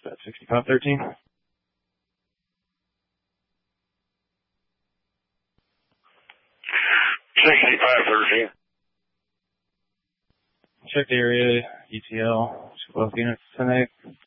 at 6513. Check the area, ETL, 12 units, 10-8.